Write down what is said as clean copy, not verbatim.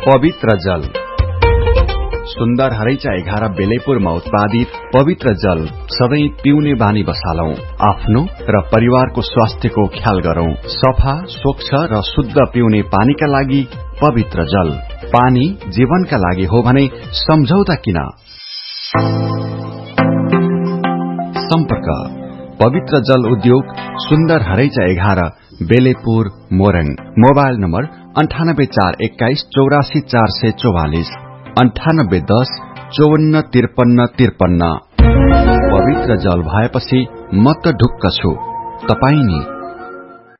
पवित्र जल। सुन्दर हरैचा 11 बेलेपुरमा उत्पादित पवित्र जल सधैं पिउने बानी बसालौं। आफ्नो र परिवारको स्वास्थ्यको ख्याल गरौं। सफा, स्वच्छ र शुद्ध पिउने पानीका लागि पवित्र जल। पानी जीवनका लागि हो भने सम्झौता किन? सम्पर्क पवित्र जल उद्योग, सुन्दर हरैचा 11 बेलेपुर मोरङ। Mobile number 9841 84 444 9810 54 53 53। पवित्र जल भएपछि म त ढुक्क छु, तपाई नि?